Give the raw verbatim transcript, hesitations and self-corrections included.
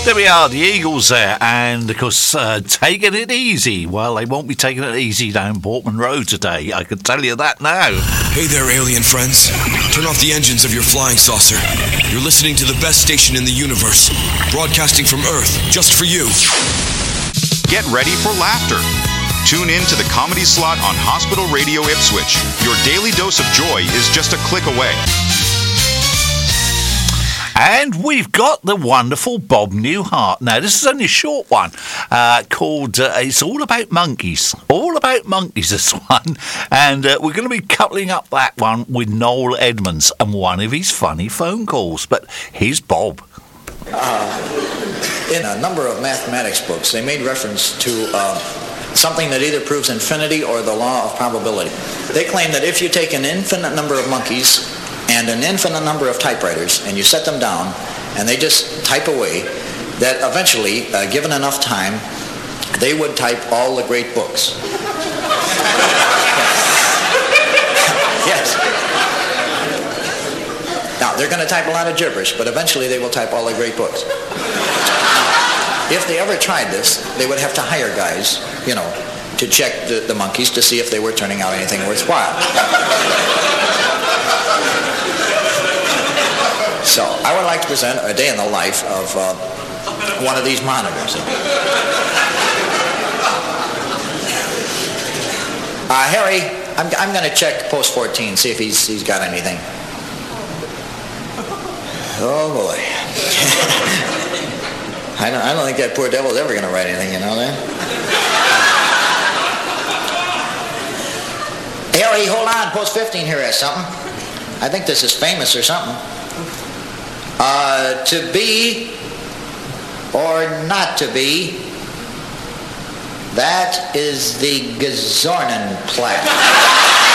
There we are, the Eagles there, and of course, uh, taking it easy. Well, they won't be taking it easy down Portman Road today, I can tell you that now. Hey there, alien friends. Turn off the engines of your flying saucer. You're listening to the best station in the universe, broadcasting from Earth, just for you. Get ready for laughter. Tune in to the Comedy Slot on Hospital Radio Ipswich. Your daily dose of joy is just a click away. And we've got the wonderful Bob Newhart. Now, this is only a short one uh, called uh, It's All About Monkeys. All About Monkeys, this one. And uh, we're going to be coupling up that one with Noel Edmonds and one of his funny phone calls. But here's Bob. Uh, in a number of mathematics books, they made reference to uh, something that either proves infinity or the law of probability. They claim that if you take an infinite number of monkeys and an infinite number of typewriters, and you set them down, and they just type away, that eventually, uh, given enough time, they would type all the great books. Yes. Now, they're going to type a lot of gibberish, but eventually they will type all the great books. If they ever tried this, they would have to hire guys, you know, to check the, the monkeys to see if they were turning out anything worthwhile. So, I would like to present a day in the life of uh, one of these monitors. Uh, Harry, I'm, I'm going to check post fourteen, see if he's, he's got anything. Oh, boy. I, don't, I don't think that poor devil's ever going to write anything, you know that? Harry, hold on. Post fifteen here has something. I think this is famous or something. Uh, to be or not to be, that is the Gazornenplatz.